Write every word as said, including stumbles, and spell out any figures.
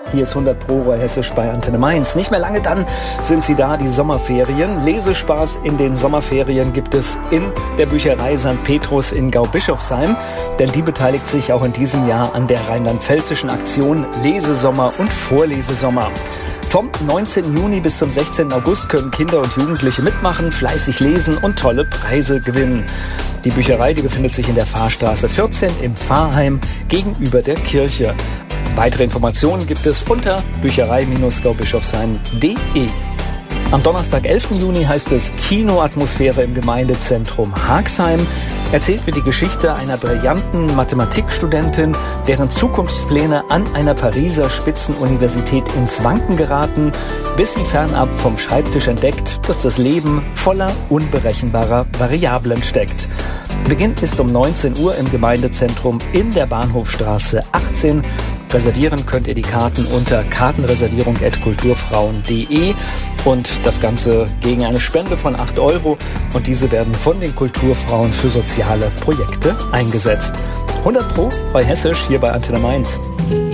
Hier ist hundert Pro Hessisch bei Antenne Mainz. Nicht mehr lange, dann sind sie da, die Sommerferien. Lesespaß in den Sommerferien gibt es in der Bücherei Sankt Petrus in Gaubischofsheim. Denn die beteiligt sich auch in diesem Jahr an der rheinland-pfälzischen Aktion Lesesommer und Vorlesesommer. Vom neunzehnten Juni bis zum sechzehnten August können Kinder und Jugendliche mitmachen, fleißig lesen und tolle Preise gewinnen. Die Bücherei, die befindet sich in der Fahrstraße vierzehn im Pfarrheim gegenüber der Kirche. Weitere Informationen gibt es unter bücherei Bindestrich gaubischofsheim punkt de. Am Donnerstag, elften Juni heißt es Kinoatmosphäre im Gemeindezentrum Haagsheim. Erzählt wird die Geschichte einer brillanten Mathematikstudentin, deren Zukunftspläne an einer Pariser Spitzenuniversität ins Wanken geraten, bis sie fernab vom Schreibtisch entdeckt, dass das Leben voller unberechenbarer Variablen steckt. Beginn ist um neunzehn Uhr im Gemeindezentrum in der Bahnhofstraße achtzehn. Reservieren könnt ihr die Karten unter kartenreservierung at kulturfrauen punkt de und das Ganze gegen eine Spende von acht Euro und diese werden von den Kulturfrauen für soziale Projekte eingesetzt. hundert Pro bei Hessisch hier bei Antenne Mainz.